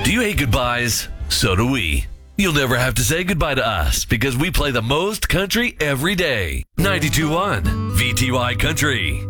Do you hate goodbyes? So do we. You'll never have to say goodbye to us because we play the most country every day. 92.1 VTY Country.